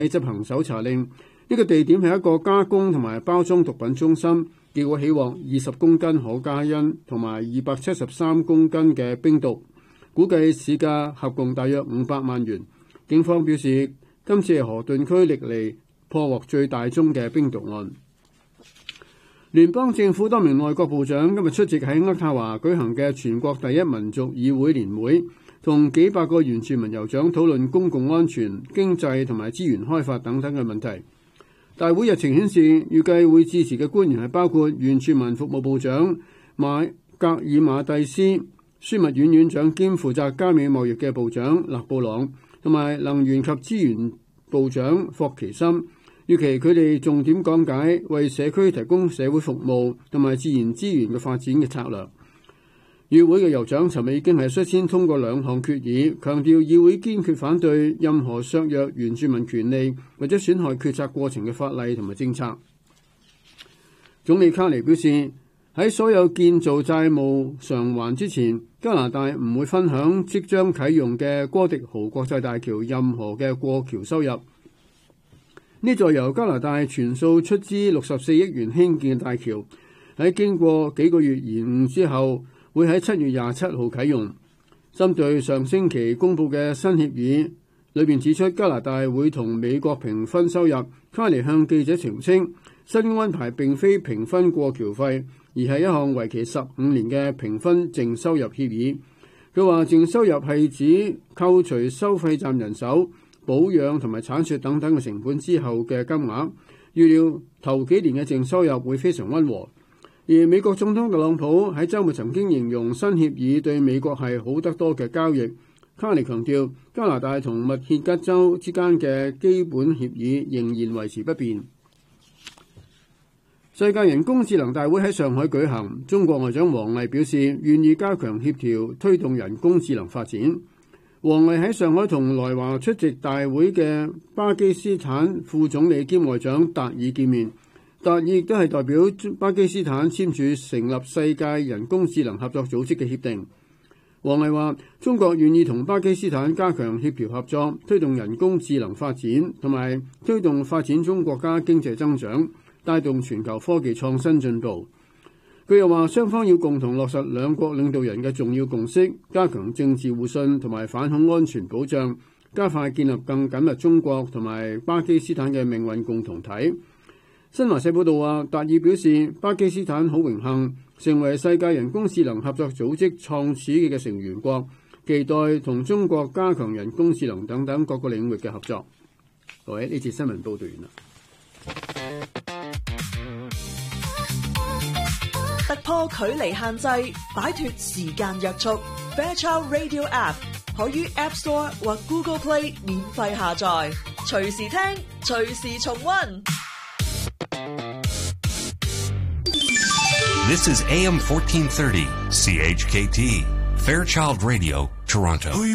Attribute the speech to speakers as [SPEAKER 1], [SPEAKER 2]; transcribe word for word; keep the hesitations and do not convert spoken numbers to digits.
[SPEAKER 1] 執行搜查令。呢個地點係一個加工同埋包裝毒品中心，結果起獲二十公斤可卡因同埋二百七十三公斤嘅冰毒，估計市價合共大約五百萬元。警方表示，今次係河頓區歷嚟破獲最大宗嘅冰毒案。聯邦政府多名內閣部長今日出席喺渥太華舉行嘅全國第一民族議會年會，同幾百個原住民酋長討論公共安全、經濟同埋資源開發等等嘅問題。大會日程顯示，預計會致辭嘅官員係包括原住民服務部長馬格爾馬蒂斯、樞密院院長兼負責加美貿易嘅部長勒布朗，同埋能源及資源部長霍奇森。預期佢哋重點講解為社區提供社會服務同埋自然資源嘅發展嘅策略。議會嘅酋長尋日已經係率先通過兩項決議，強調議會堅決反對任何削弱原住民權利或者損害決策過程嘅法例同埋政策。總理卡尼表示，喺所有建造債務償還之前，加拿大唔會分享即將啟用嘅哥迪豪國際大橋任何嘅過橋收入。呢座由加拿大全數出資六十四億元興建嘅大橋，喺經過幾個月延誤之後，會喺七月廿七號啟用。針對上星期公佈嘅新協議，裏面指出加拿大會同美國平分收入。卡尼向記者澄清，新安排並非平分過橋費，而係一項為期十五年嘅平分淨收入協議。佢話淨收入係指扣除收費站人手、保養同埋鏟雪等等嘅成本之後嘅金額。預料頭幾年嘅淨收入會非常溫和。而美國總統特朗普喺週末曾經形容新協議對美國係好得多嘅交易。卡尼強調，加拿大同密歇根州之間嘅基本協議仍然維持不變。世界人工智能大會喺上海舉行，中國外長王毅表示願意加強協調推動人工智能發展。王毅喺上海同來華出席大會嘅巴基斯坦副總理兼外長達爾見面。達爾亦都係代表巴基斯坦簽署成立世界人工智能合作組織嘅協定。王毅話：中國願意同巴基斯坦加強協調合作，推動人工智能發展，同埋推動發展中國家經濟增長，帶動全球科技創新進步。佢又話：雙方要共同落實兩國領導人嘅重要共識，加強政治互信同埋反恐安全保障，加快建立更緊密中國同埋巴基斯坦嘅命運共同體。新華社報道話，達爾表示巴基斯坦好榮幸成為世界人工智能合作組織創始嘅成員國，期待同中國加強人工智能等等各個領域嘅合作。各位，呢節新聞報道完啦。
[SPEAKER 2] 突破距離限制，擺脫時間約束。Fairchild Radio App 可於 App Store 或 Google Play 免費下載，隨時聽，隨時重溫。
[SPEAKER 3] This is A M fourteen thirty, C H K T, Fairchild Radio, Toronto.